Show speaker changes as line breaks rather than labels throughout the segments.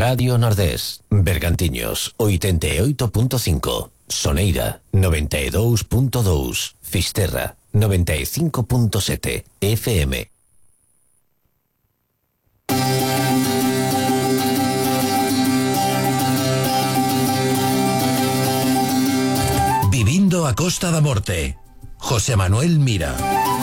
Radio Nordés, Bergantiños 88.5, Soneira 92.2, Fisterra 95.7 FM.
Vivindo a Costa da Morte, José Manuel Mira.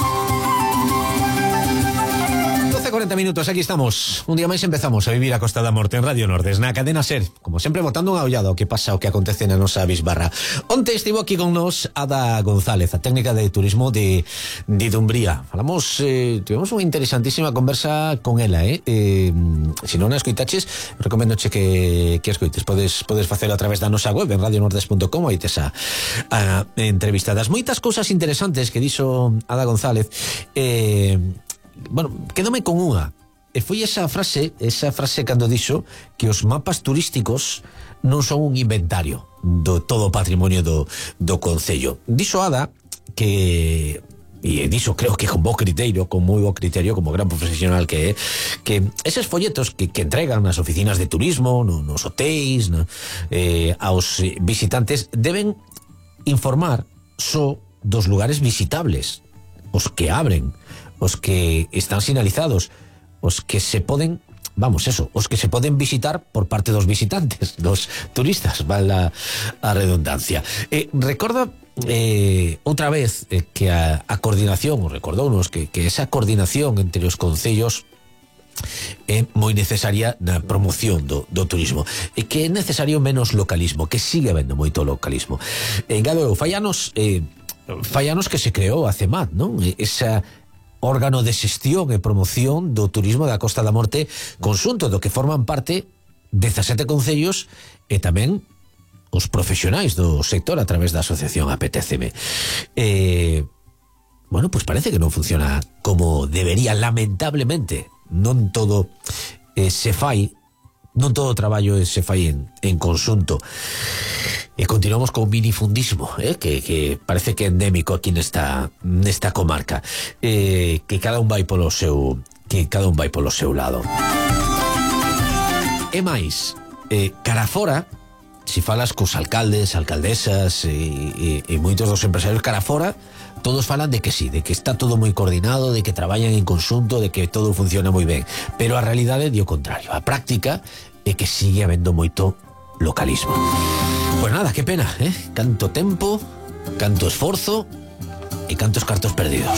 40 minutos, aquí estamos. Un día máis empezamos a vivir a Costa da Morte en Radio Nordés, na cadena SER, como sempre botando unha ollada o que pasa, o que acontece na nosa bisbarra. Onte estivo aquí con nos Ada González, a técnica de turismo de Dumbría. Falamos, tivemos unha interesantísima conversa con ela, se non a escoitaches, recomendoche que escoites. Podes facelo a través da nosa web en radionordes.com, aí tes a entrevista das moitas cousas interesantes que dixo Ada González. Bueno, quedome con unha. E foi esa frase cando dixo que os mapas turísticos non son un inventario do todo o patrimonio do concello. Dixo Ada que, e dixo creo que con moi bo criterio, como gran profesional que é, que eses folletos que entregan nas oficinas de turismo, nos hotéis, aos visitantes, deben informar só dos lugares visitables, os que abren, os que están sinalizados, os que se poden, os que se poden visitar por parte dos visitantes, dos turistas, vale a redundancia. Recorda outra vez que a coordinación, recordounos que esa coordinación entre os concellos é moi necesaria na promoción do turismo, e que é necesario menos localismo, que sigue habendo moito localismo. Engado eu, fallanos que se creou a CEMAT, non? Esa órgano de xestión e promoción do turismo da Costa da Morte, conxunto do que forman parte 17 concellos e tamén os profesionais do sector a través da asociación APTCM. Bueno, pues parece que non funciona como debería, lamentablemente. Non todo se fai, non todo o traballo se fai en conxunto. E continuamos con minifundismo, que parece que é endémico aquí nesta comarca, que cada un vai polo seu lado. E máis, cara fora, se falas cos alcaldes, alcaldesas e moitos dos empresarios cara fora, todos falan de que sí, de que está todo moi coordinado, de que traballan en conxunto, de que todo funciona moi ben, pero a realidade é o contrario. A práctica é que sigue habendo moito localismo. Pues nada, qué pena, canto tempo, canto esforzo e cantos cartos perdidos.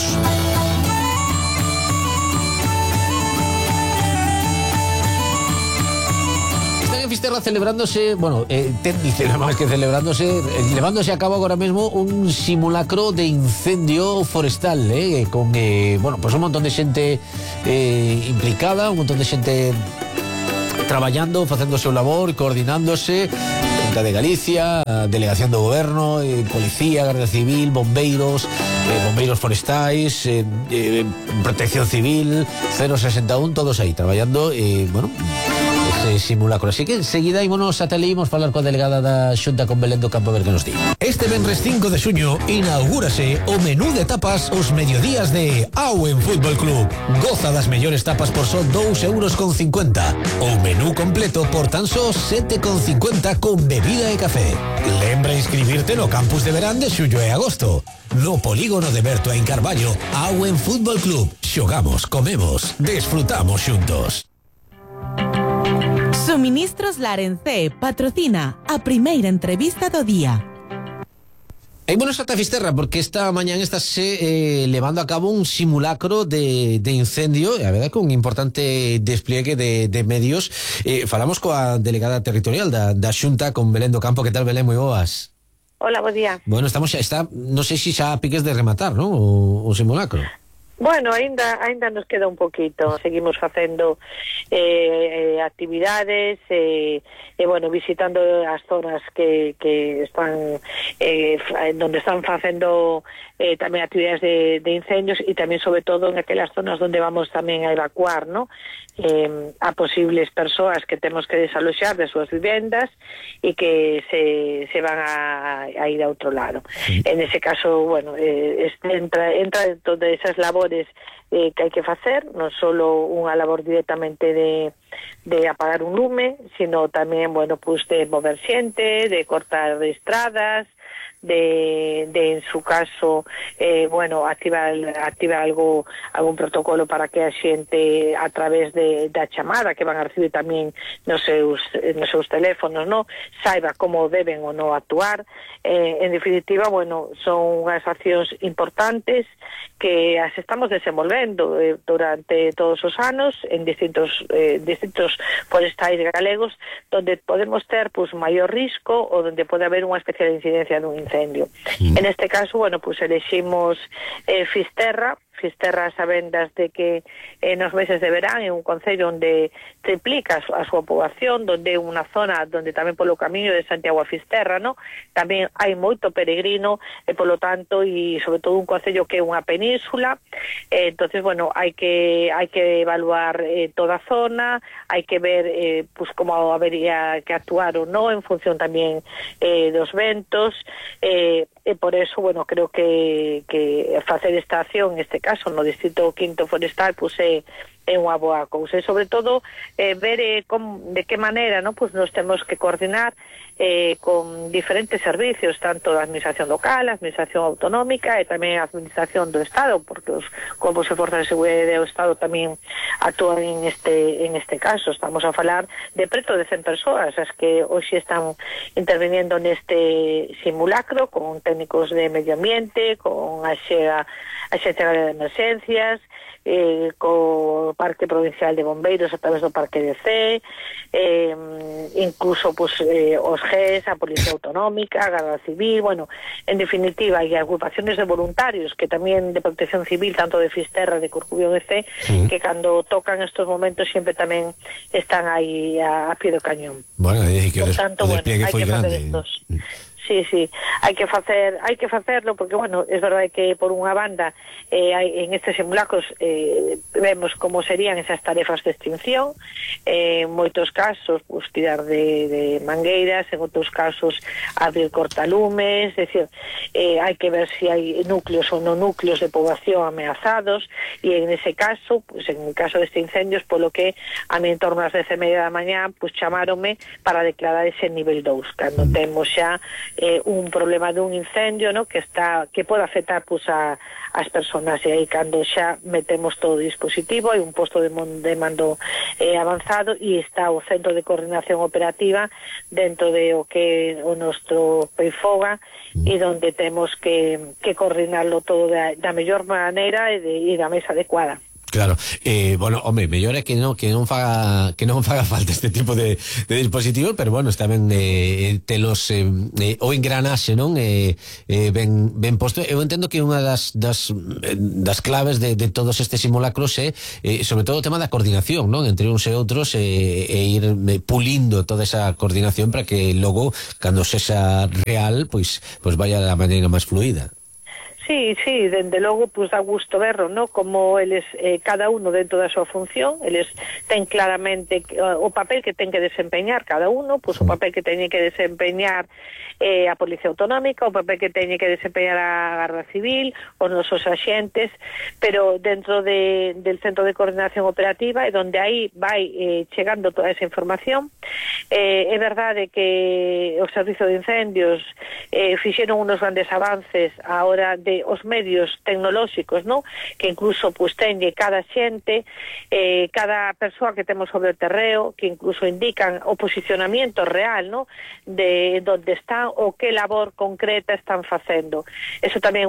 Están en Fisterra celebrándose, dice nada más que celebrándose, llevándose a cabo ahora mismo un simulacro de incendio forestal, con pues un montón de xente implicada, un montón de xente traballando, facendo o seu labor, coordinándose. De Galicia, Delegación do Goberno, Policía, Garda Civil, bombeiros forestais, Protección Civil, 061, todos aí traballando, ese simulacro. Así que enseguida ímonos a tele, imos falar coa delegada da Xunta con Belén do Campo a ver que nos di.
Este venres 5 de xuño inaugúrase o menú de tapas os mediodías de Auen Fútbol Club. Goza das mellores tapas por só 2,50 €. O menú completo por tan só 7,50 con bebida e café. Lembra inscribirte no campus de verán de xullo e agosto. No polígono de Berto en Carballo, Auen Fútbol Club. Xogamos, comemos, desfrutamos xuntos.
Suministros Larencé patrocina a primeira entrevista do día.
E bueno, ata Fisterra, porque esta mañán estáse levando a cabo un simulacro de incendio, e a verdade que un importante despliegue de medios. Falamos coa delegada territorial da Xunta, con Belén do Campo. Que tal, Belén? Moi boas.
Hola, bo día.
Bueno, non sei se xa piques de rematar, non? O simulacro.
Bueno, ainda nos queda un poquito. Seguimos facendo actividades visitando as zonas que están donde están facendo tamén actividades de incendios, e tamén sobre todo en aquelas zonas onde vamos tamén a evacuar, ¿no? A posibles persoas que temos que desaloxar de súas vivendas e que se van a ir a outro lado. En ese caso, entra dentro de esas labores que hai que facer, non só unha labor directamente de de apagar un lume, sino tamén, bueno, pues de mover xente, de cortar estradas, de en su caso bueno, activar algún protocolo para que a xente a través da chamada que van a recibir tamén nos seus teléfonos, no, saiba como deben ou non actuar. En definitiva, bueno, son unhas accións importantes que as estamos desenvolvendo durante todos os anos en distintos forestais galegos, donde podemos ter pues maior risco ou donde pode haber unha especial incidencia dun incendio. En este caso, bueno, pues eleximos Fisterra, sabendas de que nos meses de verán é un concello onde triplica a súa poboación, donde é unha zona donde tamén polo camiño de Santiago a Fisterra, no? Tamén hai moito peregrino e polo tanto e sobre todo un concello que é unha península, entonces bueno, hai que evaluar toda a zona, hai que ver pues como habería que actuar ou non en función tamén dos ventos, e por eso, bueno, creo que facer esta acción, en este caso, no Distrito Quinto Forestal, pues é unha boa cousa. E, sobre todo, ver de que maneira, no, pues nos temos que coordinar con diferentes servicios, tanto da Administración local, a Administración autonómica e tamén a Administración do Estado, porque os corpos e forzas de seguridade do Estado tamén actúan en este caso. Estamos a falar de preto de 100 persoas as que hoxe están interviniendo neste simulacro con técnicos de medio ambiente, con a Xencia de Emergencias, co Parque Provincial de Bombeiros a través do Parque de C, incluso pues, os GES, a Policía Autonómica, a Garda Civil, bueno, en definitiva, e agrupaciones de voluntarios que tamén de Protección Civil, tanto de Fisterra, de Corcubión e C, que cando tocan estos momentos sempre tamén están aí a pie do cañón.
Bueno, que
por tanto, bueno, hai que facer estos. Sí, hai que facerlo porque, bueno, es verdade que por unha banda en estes simulacros vemos como serían esas tarefas de extinción, en moitos casos pues, tirar de mangueiras, en outros casos abrir cortalumes, es decir, hai que ver si hai núcleos ou non núcleos de poboación ameazados, e en ese caso, pues, en el caso deste incendios, polo que a mí en torno ás 10:30 da mañá, pues chamáronme para declarar ese nivel 2, cando temos xa un problema dun incendio, no, que pode afectar pues, as persoas, e aí cando xa metemos todo o dispositivo, hai un posto de mando avanzado e está o Centro de Coordinación Operativa dentro de o que o noso PEIFOGA, e donde temos que coordinarlo todo da mellor maneira e da mesa adecuada.
Claro, bueno, home, mellor é que non faga falta este tipo de dispositivos, pero bueno, está ben telos o engranaxe, non? Ben posto. Eu entendo que unha das claves de todos estes simulacros é sobre todo o tema da coordinación, non? Entre uns e outros, e ir pulindo toda esa coordinación para que logo, cando sexa real, pois vaya da maneira máis fluida.
Sí, dende logo, pues dá gusto verlo, ¿no? Como eles, cada uno dentro da súa función, eles ten claramente o papel que ten que desempeñar cada uno, pues o papel que teñe que desempeñar a Policía Autonómica, o papel que teñe que desempeñar a Garda Civil, os nosos axentes, pero dentro del Centro de Coordinación Operativa, e donde aí vai chegando toda esa información. É verdade que o Servizo de Incendios fixeron unos grandes avances a hora de os medios tecnolóxicos, ¿no? Que incluso pues teñe cada xente, cada persoa que temos sobre o terreo, que incluso indican o posicionamiento real, ¿no? De onde están o que labor concreta están facendo. Eso tamén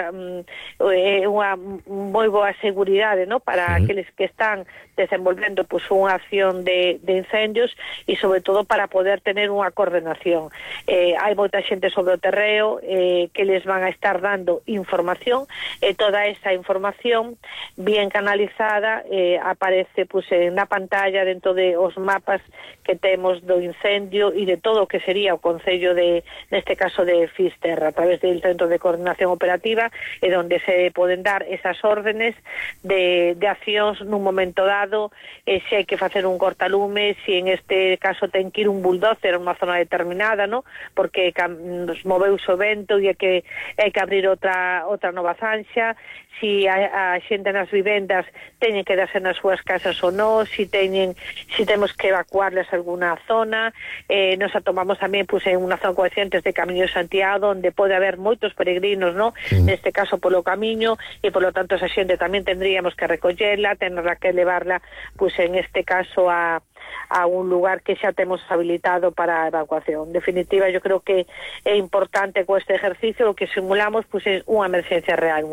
é unha moi boa seguridade, ¿no? Para aqueles que están desenvolvendo pues unha acción de incendios, e sobre todo para poder tener unha coordinación. Hai moita xente sobre o terreo que les van a estar dando información, e toda esa información bien canalizada aparece pues na pantalla dentro de os mapas que temos do incendio e de todo o que sería o concello neste caso de Fisterra, a través del Centro de Coordinación Operativa, e donde se poden dar esas órdenes de accións nun momento dado, se hai que facer un cortalume, se en este caso ten que ir un bulldozer a unha zona determinada, ¿no? Porque nos moveuse o vento e hai que abrir outra outra nova zanxa, si a xente nas vivendas teñen que darse nas súas casas ou non, si temos que evacuarles alguna zona. Nos atomamos tamén en unha zona con accidentes de Camiño de Santiago, onde pode haber moitos peregrinos, ¿no? Neste caso polo camiño, e polo tanto esa xente tamén tendríamos que recollerla, tenerla que levarla, en este caso a un lugar que xa temos habilitado para a evacuación. En definitiva, yo creo que é importante con este ejercicio o que simulamos é unha emerxencia real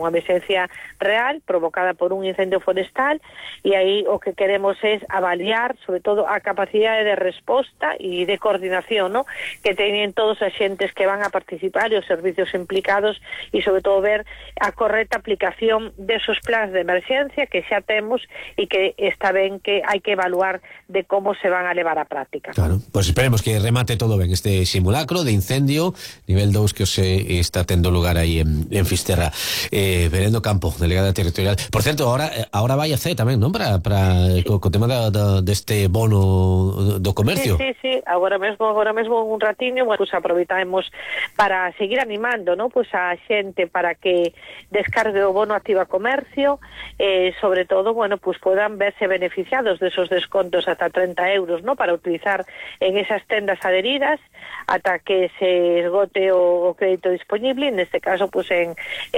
provocada por un incendio forestal, e aí o que queremos é avaliar sobre todo a capacidade de resposta e de coordinación, ¿no?, que teñen todos os xentes que van a participar e os servicios implicados, e sobre todo ver a correcta aplicación desos plans de emerxencia que xa temos e que está ben que hai que evaluar de como se van a levar a práctica.
Claro, pues esperemos que remate todo ben este simulacro de incendio nivel 2 que se está tendo lugar aí en Fisterra. Belén do Campo, delegada territorial. Por certo, ahora vai a C tamén, non? Para co tema deste bono do comercio.
Sí, agora mesmo un ratiño, aproveitamos para seguir animando, ¿no?, a xente para que descargue o bono Activa Comercio, sobre todo, puedan verse beneficiados de esos descontos ata 30 euros, ¿no?, para utilizar en esas tendas adheridas ata que se esgote o crédito disponible. En este caso, en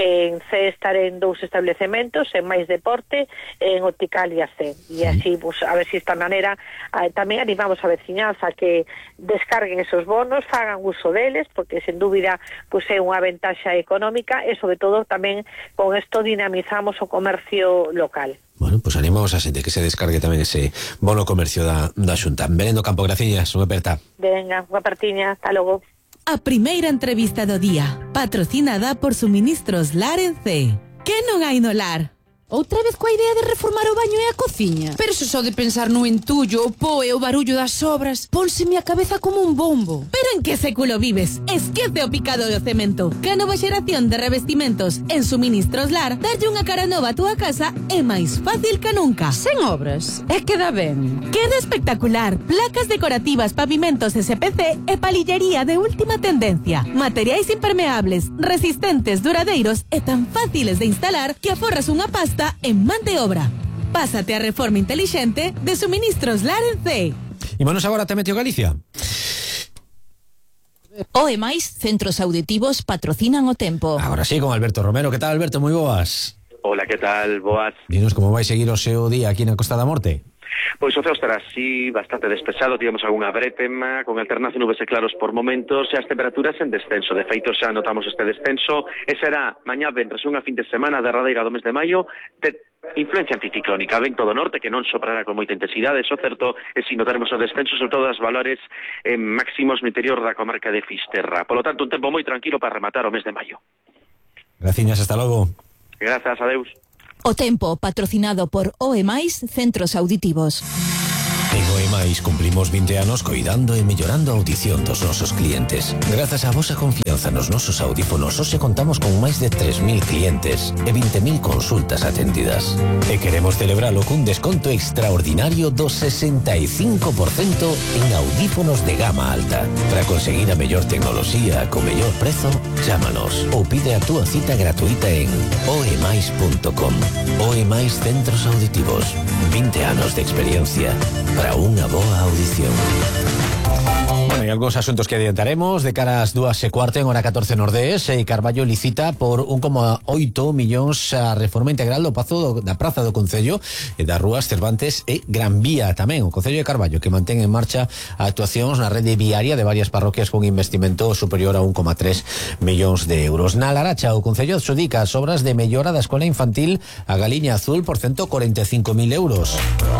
C estar en 2 establecementos, en Mais Deporte, en Opticalia C, e así, a ver si esta maneira tamén animamos a veciñanza que descarguen esos bonos, fagan uso deles, porque sen dúbida é unha ventaxa económica, e sobre todo tamén con isto dinamizamos o comercio local.
Bueno, pues animamos a xente que se descargue tamén ese bono comercio da Xunta. Belén do Campo, graciñas, unha aperta.
Venga, unha partiña, hasta logo.
A primeira entrevista do día, patrocinada por Suministros Lar en C. Que non hai no lar?
Outra vez coa idea de reformar o baño e a cociña? Pero se só de pensar no entullo, o po e o barullo das obras, pónseme a cabeza como un bombo.
Pero en que século vives? Esquece o picado do cemento. Que a nova xeración de revestimentos en Suministros Lar darlle unha cara nova a túa casa é máis fácil que nunca.
Sen obras, e queda ben.
Queda espectacular. Placas decorativas, pavimentos SPC e palillería de última tendencia. Materiais impermeables, resistentes, duradeiros e tan fáciles de instalar que aforras unha pasta en man de obra. Pásate a reforma inteligente de Suministros Lar en C.
E manos agora te Meteo Galicia.
O e máis centros auditivos patrocinan o tempo.
Agora sí, con Alberto Romero. Que tal, Alberto? Moi boas.
Hola, que tal? Boas.
Dinos como vai seguir o seu día aquí na Costa da Morte.
Pois o ceo estará así, bastante despexado, tivemos algunha bretema, con alternancia nubes e claros por momentos, e as temperaturas en descenso. De feito, xa notamos este descenso, e será mañá venres unha fin de semana derradeira do mes de maio, de influencia anticiclónica, vento do norte que non soprará con moita intensidade, eso certo, e si notaremos o descenso sobre todo os valores máximos no interior da comarca de Fisterra. Polo tanto, un tempo moi tranquilo para rematar o mes de maio.
Graciñas, hasta logo.
Grazas, adeus.
O tempo patrocinado por O e máis centros auditivos.
En OEMAIS cumplimos 20 anos coidando e mellorando a audición dos nosos clientes. Grazas á vosa confianza nos nosos audífonos, hoxe contamos con máis de 3.000 clientes e 20.000 consultas atendidas. E queremos celebralo cun desconto extraordinario do 65% en audífonos de gama alta. Para conseguir a mellor tecnoloxía co mellor prezo, chámanos ou pide a túa cita gratuita en oemais.com. OEMAIS Centros Auditivos. 20 anos de experiencia para unha boa audición.
Bueno, e algúns asuntos que adiantaremos de cara ás 2:15 en hora 14 Nordés. Carballo licita por 1,8 millóns a reforma integral da Praza do Concello e das rúas Cervantes e Gran Vía tamén. O Concello de Carballo que mantén en marcha actuacións na rede viaria de varias parroquias con investimento superior a 1,3 millóns de euros. Na Laracha, o Concello adxudica as obras de mellora da escola infantil a Galiña Azul por 145.000 euros.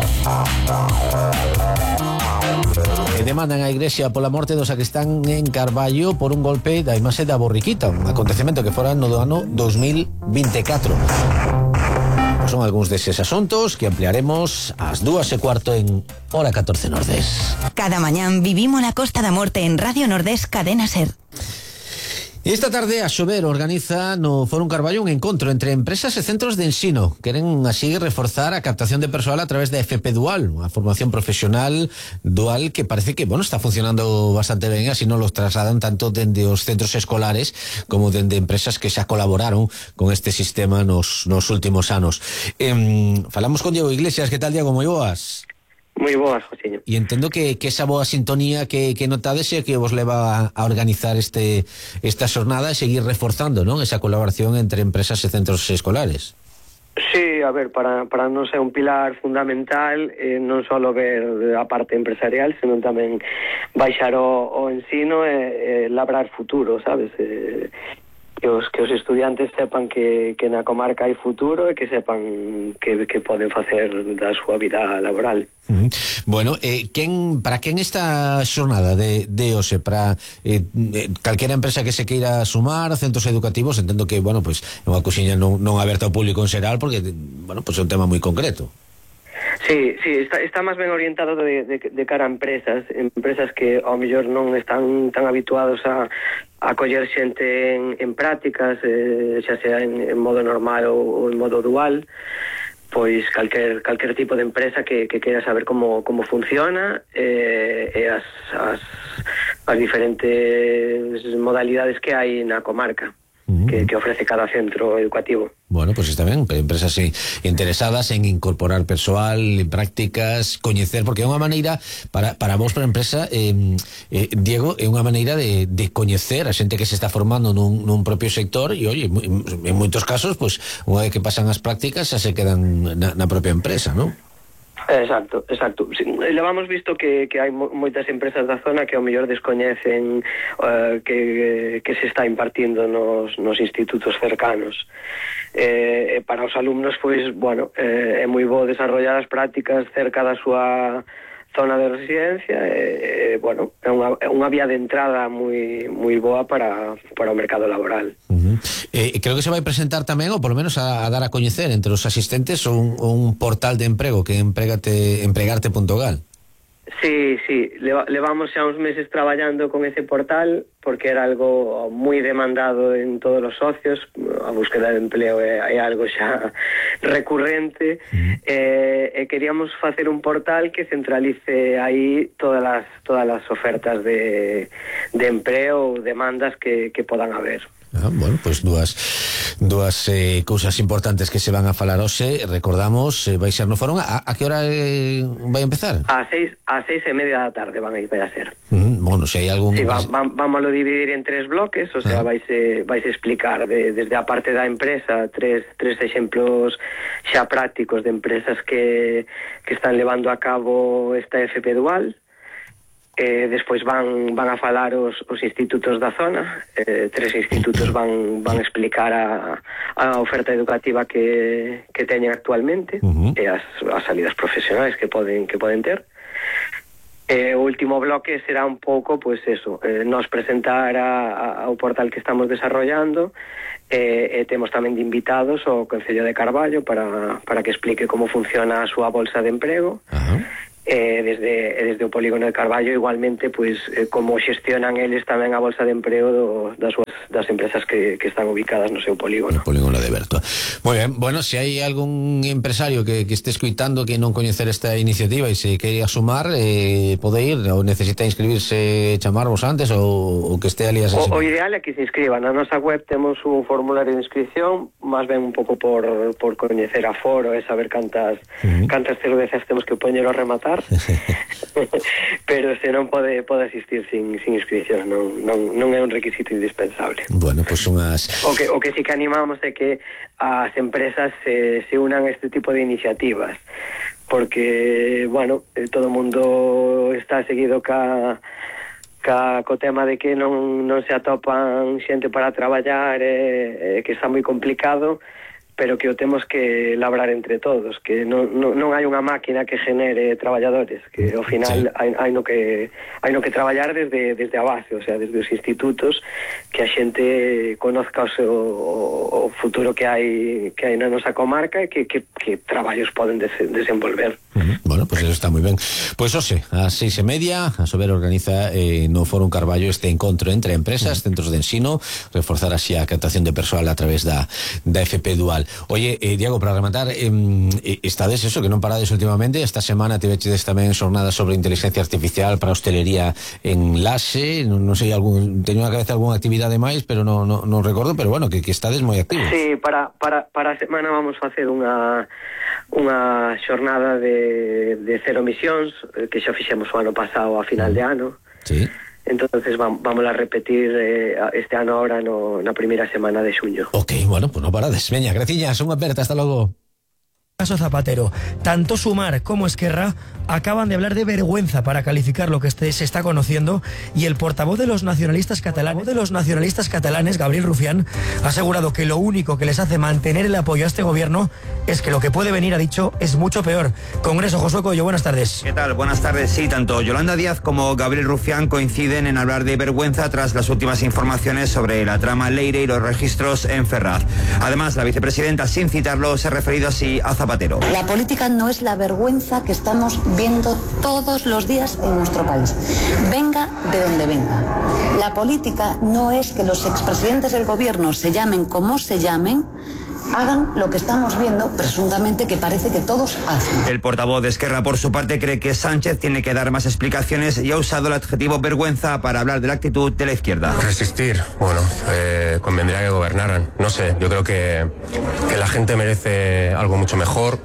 E demandan a Igrexa pola morte do sacristán en Carballo por un golpe da imaxe da borriquita, un acontecemento que fora no do ano 2024. Son algúns deses asuntos que ampliaremos ás 2:15 en hora 14 Nordés.
Cada mañán vivimos la Costa da Morte en Radio Nordés Cadena Ser.
E esta tarde a Xover organiza no Fórum Carballo un encontro entre empresas e centros de ensino. Queren así reforzar a captación de persoal a través da FP Dual, unha formación profesional dual que parece que, está funcionando bastante ben, así non los trasladan tanto dende os centros escolares como dende empresas que xa colaboraron con este sistema nos últimos anos. Falamos con Diego Iglesias. Que tal, Diego? Moi boas.
Moi boas, Josiño.
E entendo que esa boa sintonía que notades é que vos leva a organizar esta xornada e seguir reforzando, non, esa colaboración entre empresas e centros escolares.
Sí, a ver, para non ser un pilar fundamental, non só ver a parte empresarial, senón tamén baixar o ensino e labrar futuro, sabes? Que os estudiantes sepan que na comarca hai futuro e que sepan que poden facer da súa vida laboral.
Bueno, para quen esta xornada de OSE? Para calquera empresa que se queira sumar, centros educativos, entendo que, é unha cousiña non aberta ao público en xeral, porque, é un tema moi concreto.
Sí, está máis ben orientado de cara a empresas que ao mellor non están tan habituados a coller xente en prácticas, xa sea en modo normal ou en modo dual. Pois calquer tipo de empresa que queira saber como funciona e as diferentes modalidades que hai na comarca que ofrece cada centro educativo.
Bueno, pues está ben, empresas interesadas en incorporar persoal, en prácticas, coñecer, porque é unha maneira para vos, para a empresa, Diego, é unha maneira de coñecer a xente que se está formando nun propio sector e, oye, en moitos casos, pues, unha vez que pasan as prácticas xa se quedan na propia empresa, non?
Exacto. Sí, levamos visto que hai moitas empresas da zona que ao mellor descoñecen que se está impartindo nos institutos cercanos. Para os alumnos, pois, é moi bo desarrollar as prácticas cerca da súa zona de residencia, é unha vía de entrada moi boa para o mercado laboral.
Creo que se vai presentar tamén, ou polo menos a dar a coñecer entre os asistentes un portal de emprego que é empregarte.gal.
Sí, levamos xa uns meses traballando con ese portal porque era algo moi demandado en todos os socios. A búsqueda de empleo é algo xa recurrente e queríamos facer un portal que centralice aí todas as ofertas de empleo ou demandas que podan haber.
Bueno, pues dúas cousas importantes que se van a falar hoxe. Recordamos, vai ser no foro. A que hora vai empezar?
A 6:30 da tarde van a ir a ser.
Bueno, se hai algún...
Sí, vamos a dividir en 3 bloques, o sea, vais explicar desde a parte da empresa tres exemplos xa prácticos de empresas que están levando a cabo esta FP Dual. Despois van a falar os institutos da zona. 3 institutos van explicar a oferta educativa que teñen actualmente e as salidas profesionais que poden ter. O último bloque será un pouco, nos presentar ao portal que estamos desarrollando e temos tamén de invitados o Concello de Carballo para que explique como funciona a súa bolsa de emprego. Desde o polígono de Carballo igualmente como xestionan eles tamén a bolsa de emprego das empresas que están ubicadas no seu polígono.
No polígono de Bertoa. Moi ben, bueno, se hai algún empresario que este escoitando que non coñecer esta iniciativa e se quere sumar, pode ir ou necesita inscribirse, chamarvos antes ou que este ali
o ideal é que se inscriban. Na nosa web temos un formulario de inscripción, máis ben un pouco por coñecer a foro e saber cantas cervezas temos que poñer ao rematar. Pero se non pode asistir sin inscripción, non é un requisito indispensable.
Bueno, pues unhas...
O que sí que animamos é que as empresas se unan a este tipo de iniciativas, porque, todo o mundo está seguido co tema de que non se atopan xente para traballar, que está moi complicado. pero que o temos que labrar entre todos, que non hai unha máquina que genere traballadores, que ao final hai no que traballar desde a base, o sea, desde os institutos, que a xente conozca o futuro que hai na nosa comarca e que traballos poden desenvolver.
Bueno, pues eso está moi ben. Pois hoxe, ás 6:30, a Sober organiza no Fórum Carballo este encontro entre empresas, centros de ensino, reforzar así a captación de persoal a través da FP Dual. Oye, Diego, para rematar, estades eso, que non parades últimamente. Esta semana tiveches tamén xornadas sobre inteligencia artificial para hostelería en Laxe, non sei, teño na cabeza algunha actividade máis, pero non recordo, pero bueno, que estades moi activos.
Sí, para a semana vamos facer unha xornada de cero emisións, que xa fixemos o ano pasado a final de ano.
Sí.
Entonces vamos a repetir este ano ahora na primeira semana de xuño.
Ok, bueno, pues non parades. Veña, graciñas, unha aperta, hasta logo.
Caso Zapatero. Tanto Sumar como Esquerra acaban de hablar de vergüenza para calificar lo que se está conociendo, y el portavoz de los nacionalistas catalanes, Gabriel Rufián, ha asegurado que lo único que les hace mantener el apoyo a este gobierno es que lo que puede venir, ha dicho, es mucho peor. Congreso, Josué Coello, buenas tardes.
¿Qué tal? Buenas tardes. Sí, tanto Yolanda Díaz como Gabriel Rufián coinciden en hablar de vergüenza tras las últimas informaciones sobre la trama Leire y los registros en Ferraz. Además, la vicepresidenta, sin citarlo, se ha referido así a Zapatero.
La política no es la vergüenza que estamos viendo todos los días en nuestro país. Venga de donde venga. La política no es que los expresidentes del gobierno se llamen como se llamen, hagan lo que estamos viendo, presuntamente, que parece que todos hacen.
El portavoz de Esquerra, por su parte, cree que Sánchez tiene que dar más explicaciones y ha usado el adjetivo vergüenza para hablar de la actitud de la izquierda.
Resistir, bueno, convendría que gobernaran. No sé, yo creo que la gente merece algo mucho mejor.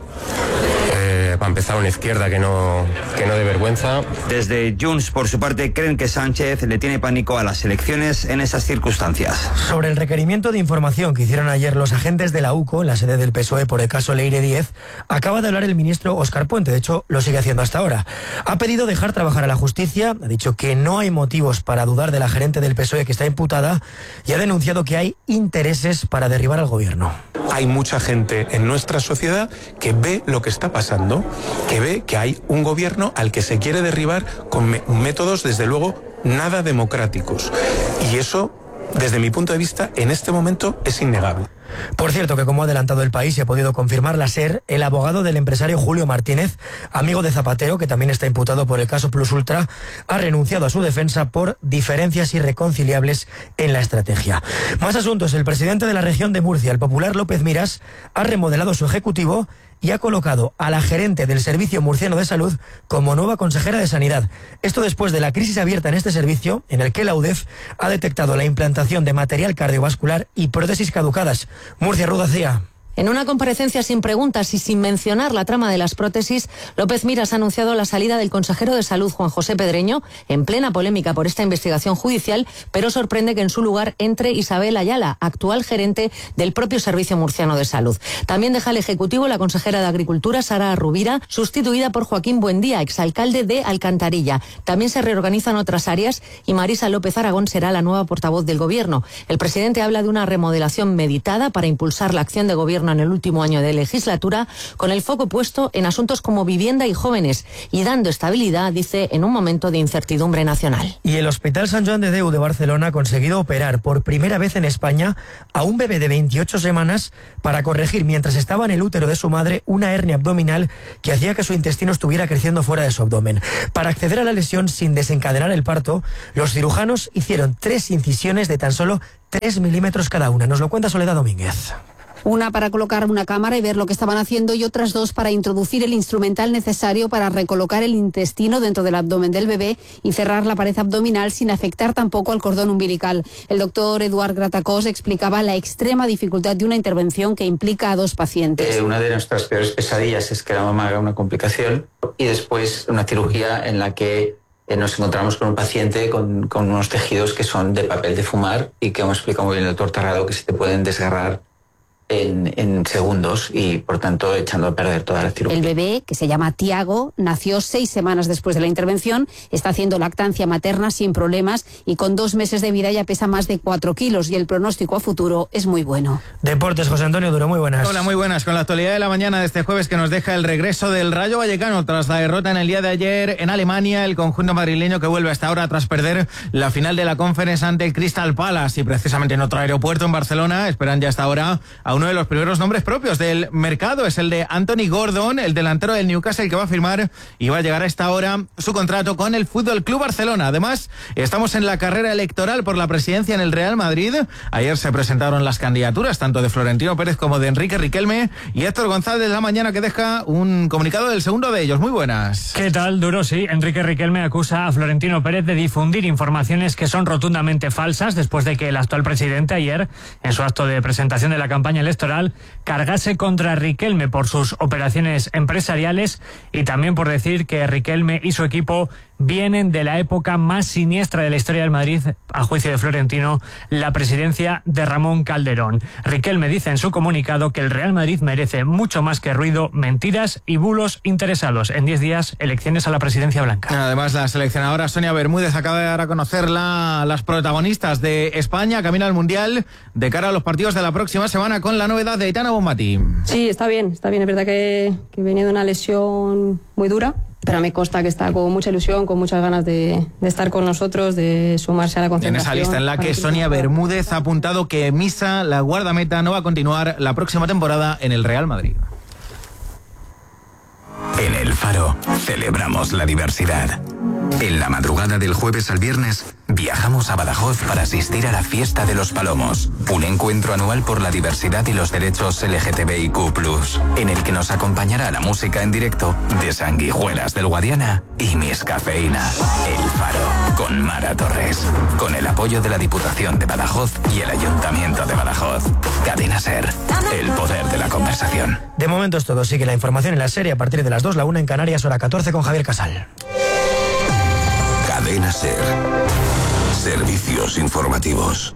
Para empezar, una izquierda que no dé vergüenza.
Desde Junts, por su parte, creen que Sánchez le tiene pánico a las elecciones en esas circunstancias.
Sobre el requerimiento de información que hicieron ayer los agentes de la UCO en la sede del PSOE por el caso Leire Díez, acaba de hablar el ministro Óscar Puente. De hecho, lo sigue haciendo hasta ahora. Ha pedido dejar trabajar a la justicia, ha dicho que no hay motivos para dudar de la gerente del PSOE que está imputada, y ha denunciado que hay intereses para derribar al gobierno.
Hay mucha gente en nuestra sociedad que ve lo que está pasando, que ve que hay un gobierno al que se quiere derribar con métodos, desde luego, nada democráticos. Y eso, desde mi punto de vista, en este momento es innegable.
Por cierto, que como ha adelantado El País y ha podido confirmar la SER, el abogado del empresario Julio Martínez, amigo de Zapatero, que también está imputado por el caso Plus Ultra, ha renunciado a su defensa por diferencias irreconciliables en la estrategia. Más asuntos. El presidente de la región de Murcia, el popular López Miras, ha remodelado su ejecutivo y ha colocado a la gerente del Servicio Murciano de Salud como nueva consejera de Sanidad. Esto después de la crisis abierta en este servicio, en el que la UDEF ha detectado la implantación de material cardiovascular y prótesis caducadas. Murcia, Rudacía.
En una comparecencia sin preguntas y sin mencionar la trama de las prótesis, López Miras ha anunciado la salida del consejero de Salud, Juan José Pedreño, en plena polémica por esta investigación judicial, pero sorprende que en su lugar entre Isabel Ayala, actual gerente del propio Servicio Murciano de Salud. También deja el Ejecutivo la consejera de Agricultura, Sara Rubira, sustituida por Joaquín Buendía, exalcalde de Alcantarilla. También se reorganizan otras áreas y Marisa López Aragón será la nueva portavoz del Gobierno. El presidente habla de una remodelación meditada para impulsar la acción de gobierno en el último año de legislatura, con el foco puesto en asuntos como vivienda y jóvenes, y dando estabilidad, dice, en un momento de incertidumbre nacional.
Y el Hospital Sant Joan de Déu de Barcelona ha conseguido operar por primera vez en España a un bebé de 28 semanas para corregir, mientras estaba en el útero de su madre, una hernia abdominal que hacía que su intestino estuviera creciendo fuera de su abdomen. Para acceder a la lesión sin desencadenar el parto, los cirujanos hicieron 3 incisiones de tan solo 3 milímetros cada una. Nos lo cuenta Soledad Domínguez.
Una para colocar una cámara y ver lo que estaban haciendo, y otras 2 para introducir el instrumental necesario para recolocar el intestino dentro del abdomen del bebé y cerrar la pared abdominal sin afectar tampoco al cordón umbilical. El doctor Eduard Gratacós explicaba la extrema dificultad de una intervención que implica a 2 pacientes.
Una de nuestras peores pesadillas es que la mamá haga una complicación y después una cirugía en la que nos encontramos con un paciente con unos tejidos que son de papel de fumar y que, como explica muy bien el doctor Tarrado, que se te pueden desgarrar en segundos y, por tanto, echando a perder toda la cirugía.
El bebé, que se llama Tiago, nació 6 semanas después de la intervención, está haciendo lactancia materna sin problemas y con 2 meses de vida ya pesa más de 4 kilos y el pronóstico a futuro es muy bueno.
Deportes, José Antonio Duro, muy buenas.
Hola, muy buenas. Con la actualidad de la mañana de este jueves que nos deja el regreso del Rayo Vallecano tras la derrota en el día de ayer en Alemania, el conjunto madrileño que vuelve hasta ahora tras perder la final de la Conference ante el Crystal Palace y precisamente en otro aeropuerto en Barcelona esperan ya hasta ahora a uno de los primeros nombres propios del mercado, es el de Anthony Gordon, el delantero del Newcastle que va a firmar y va a llegar a esta hora su contrato con el Fútbol Club Barcelona. Además, estamos en la carrera electoral por la presidencia en el Real Madrid. Ayer se presentaron las candidaturas tanto de Florentino Pérez como de Enrique Riquelme y Héctor González de la mañana que deja un comunicado del segundo de ellos. Muy buenas.
¿Qué tal, Duro? Sí, Enrique Riquelme acusa a Florentino Pérez de difundir informaciones que son rotundamente falsas después de que el actual presidente ayer, en su acto de presentación de la campaña electoral, cargase contra Riquelme por sus operaciones empresariales y también por decir que Riquelme y su equipo vienen de la época más siniestra de la historia del Madrid, a juicio de Florentino, la presidencia de Ramón Calderón. Riquelme dice en su comunicado que el Real Madrid merece mucho más que ruido, mentiras y bulos interesados. En 10 días, elecciones a la presidencia blanca.
Además, la seleccionadora Sonia Bermúdez acaba de dar a conocer las protagonistas de España camino al Mundial de cara a los partidos de la próxima semana con la novedad de Aitana Bonmatí.
Sí, está bien. Es verdad que venía de una lesión muy dura, pero me consta que está con mucha ilusión, con muchas ganas de estar con nosotros, de sumarse a la concentración.
En esa lista en la que Sonia Bermúdez ha apuntado que Misa, la guardameta, no va a continuar la próxima temporada en el Real Madrid.
En El Faro celebramos la diversidad. En la madrugada del jueves al viernes viajamos a Badajoz para asistir a la Fiesta de los Palomos, un encuentro anual por la diversidad y los derechos LGTBIQ+, en el que nos acompañará la música en directo de Sanguijuelas del Guadiana y Miss Cafeína. El Faro, con Mara Torres, con el apoyo de la Diputación de Badajoz y el Ayuntamiento de Badajoz. Cadena SER, el poder de la conversación.
De momento es todo, sigue la información en la serie a partir de las 2, la 1 en Canarias, hora 14 con Javier Casal.
Cadena SER. Servicios informativos.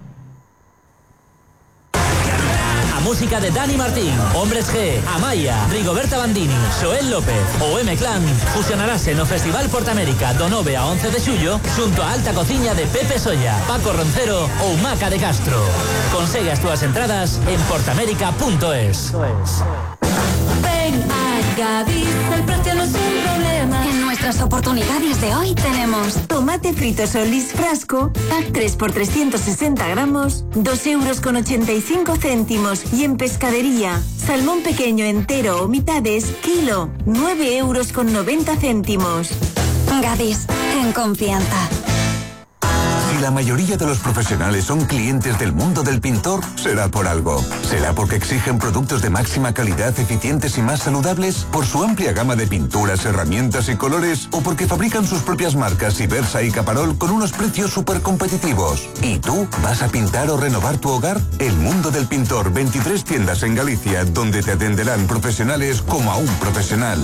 A música de Dani Martín, Hombres G, Amaya, Rigoberta Bandini, Xoel López o M-Clan fusionarase no Festival Portamérica do 9 a 11 de xullo xunto a Alta Cociña de Pepe Solla, Paco Roncero ou Maca de Castro. Consegue as túas entradas en portamérica.es.
Ven a Gadis, el precio no es un problema. En nuestras oportunidades de hoy tenemos tomate frito Solís frasco, pack 3 por 360 gramos, 2,85 €. Y en pescadería, salmón pequeño entero o mitades, kilo, 9,90 €. Gadis, en confianza.
Si la mayoría de los profesionales son clientes del mundo del pintor, será por algo. ¿Será porque exigen productos de máxima calidad, eficientes y más saludables? ¿Por su amplia gama de pinturas, herramientas y colores? ¿O porque fabrican sus propias marcas Ibersa y Caparol con unos precios súper competitivos? ¿Y tú vas a pintar o renovar tu hogar? El mundo del pintor, 23 tiendas en Galicia, donde te atenderán profesionales como a un profesional.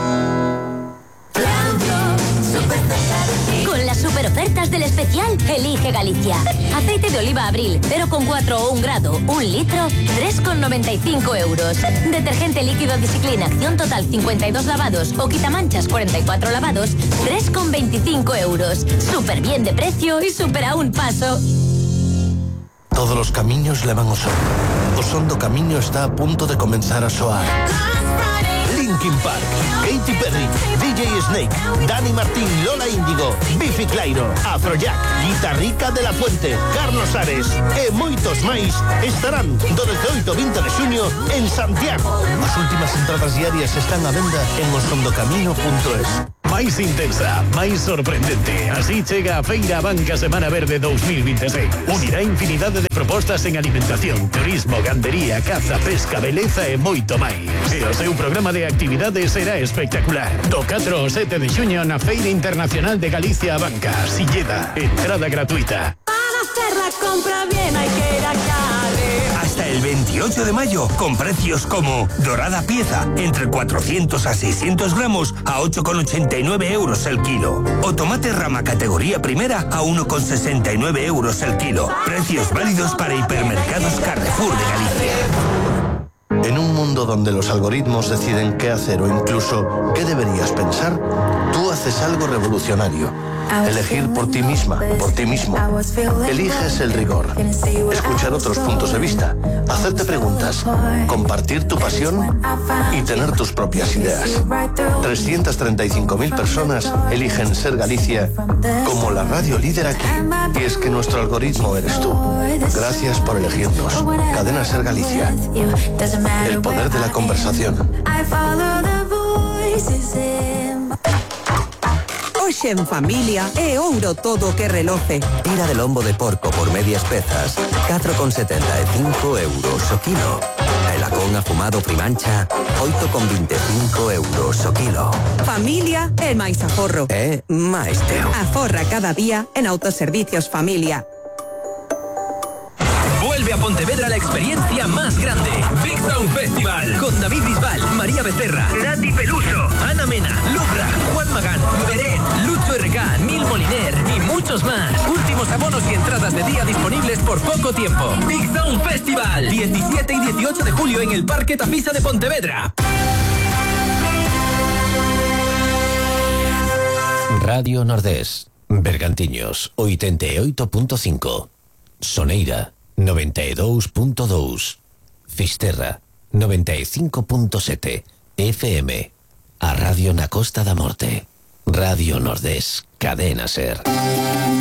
Con las super ofertas del especial, elige Galicia. Aceite de oliva Abril, 0,4 o 1 grado, 1 litro, 3,95 €. Detergente líquido Discipline, acción total 52 lavados o quitamanchas 44 lavados, 3,25 €. Súper bien de precio y súper a un paso.
Todos los camiños levan ao sol. O son do camiño está a punto de comenzar a soar. Linkin Park, Katy Perry, DJ Snake, Dani Martín, Lola Índigo, Bifi Clyro, Afrojack, Guitarrica de la Fuente, Carlos Ares e moitos máis estarán do 18 ao 20 de xuño en Santiago. As últimas entradas diarias están á venda en osondocamino.es.
Máis intensa, máis sorprendente. Así chega a Feira Banca Semana Verde 2026. Unirá infinidade de propostas en alimentación, turismo, gandería, caza, pesca, beleza e moito máis. E o seu programa de actividades será espectacular. Do 4 ao 7 de xuño na Feira Internacional de Galicia Banca. Silleda, entrada gratuita.
Para hacer la compra bien hay que ir a Cade.
Hasta
hasta el 28 de mayo, con precios como dorada pieza, entre 400 a 600 gramos, a 8,89 euros el kilo. O tomate rama categoría primera, a 1,69 euros el kilo. Precios válidos para hipermercados Carrefour de Galicia.
En un mundo donde los algoritmos deciden qué hacer o incluso qué deberías pensar, tú haces algo revolucionario. Elegir por ti misma, por ti mismo. Eliges el rigor. Escuchar otros puntos de vista. Hacerte preguntas. Compartir tu pasión y tener tus propias ideas. 335.000 personas eligen Ser Galicia como la radio líder aquí. Y es que nuestro algoritmo eres tú. Gracias por elegirnos. Cadena Ser Galicia. El poder de la conversación.
Hoxe en familia é ouro todo que reloce.
Tira de lombo de porco por medias pezas, 4,75 euros o kilo. E lacón afumado Primancha, 8,25 euros o kilo.
Familia é máis aforro.
É máis teo.
Aforra cada día en Autoservicios Familia.
Vuelve a Pontevedra la experiencia más grande. Big Sound Festival. Con David Bisbal, María Becerra, Nati Peluso, Ana Mena, Lucra, Juan Magán, Beret, Lucho RK, Nil Moliner y muchos más. Últimos abonos y entradas de día disponibles por poco tiempo. Big Sound Festival. 17 y 18 de julio en el Parque Tapisa de Pontevedra.
Radio Nordés. Bergantiños, 88.5. Soneira, 92.2. Fisterra, 95.7. FM. A Radio na Costa da Morte. Radio Nordés, Cadena Ser.